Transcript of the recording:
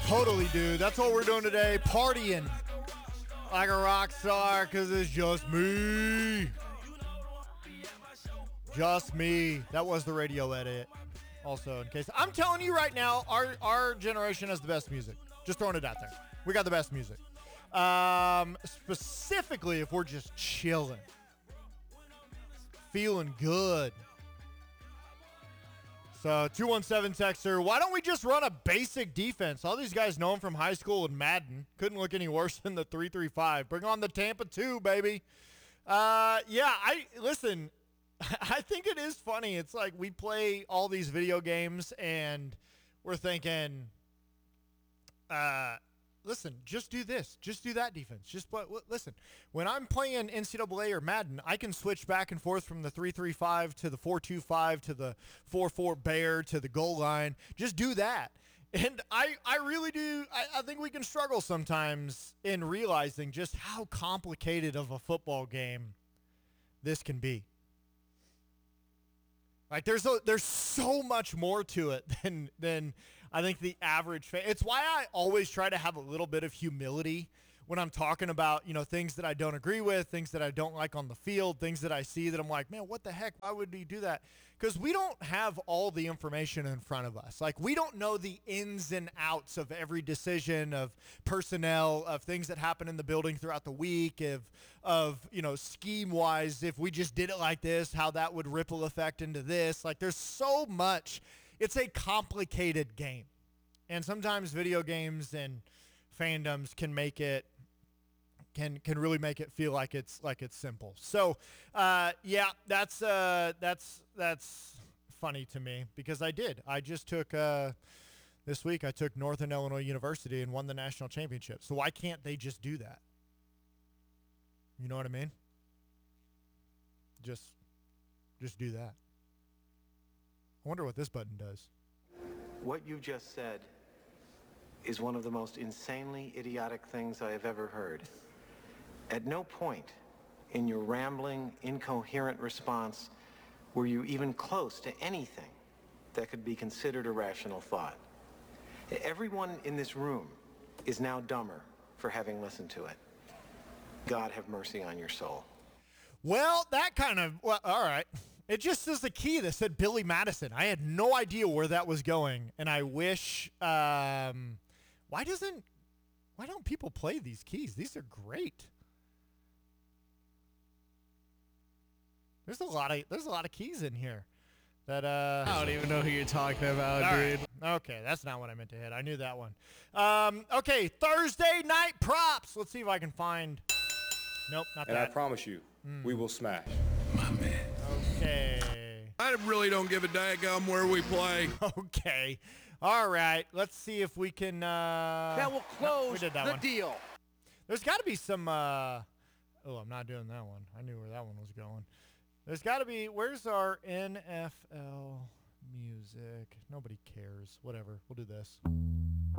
Totally, dude. That's what we're doing today. Partying like a rock star because it's just me. Just me. That was the radio edit. Also, in case I'm telling you right now, our generation has the best music. Just throwing it out there. We got the best music. Specifically, if we're just chilling, feeling good. So 217 texter, why don't we just run a basic defense? All these guys know him from high school and Madden. Couldn't look any worse than the 3-3-5. Bring on the Tampa 2, baby. Listen. I think it is funny. It's like we play all these video games and we're thinking, listen, just do this. Just do that defense. Listen, when I'm playing NCAA or Madden, I can switch back and forth from the 3-3-5 to the 4-2-5 to the 4-4 bear to the goal line. Just do that. And I really do. I think we can struggle sometimes in realizing just how complicated of a football game this can be. Like there's so much more to it than I think the average fan. It's why I always try to have a little bit of humility when I'm talking about, things that I don't agree with, things that I don't like on the field, things that I see that I'm like, man, what the heck? Why would he do that? Because we don't have all the information in front of us. Like we don't know the ins and outs of every decision, of personnel, of things that happen in the building throughout the week, of scheme wise, if we just did it like this, how that would ripple effect into this. Like there's so much. It's a complicated game. And sometimes video games and fandoms can make it can really make it feel like it's simple. So that's funny to me because I just took this week I took Northern Illinois University and won the national championship. So why can't they just do that? You know what I mean? Just do that. I wonder what this button does. What you just said is one of the most insanely idiotic things I have ever heard. At no point in your rambling, incoherent response were you even close to anything that could be considered a rational thought. Everyone in this room is now dumber for having listened to it. God have mercy on your soul. Well, all right. It just says the key that said Billy Madison. I had no idea where that was going, and I wish. Why don't people play these keys? These are great. There's a lot of keys in here. That I don't even know who you're talking about, all dude. Right. Okay, that's not what I meant to hit. I knew that one. Okay, Thursday night props. Let's see if I can find. Nope, not and that. I promise you, we will smash. My man. Okay. I really don't give a daggum where we play. Okay. All right. Let's see if we can. That will close we did that the one. deal. There's got to be some. I'm not doing that one. I knew where that one was going. There's got to be. Where's our NFL music? Nobody cares. Whatever. We'll do this.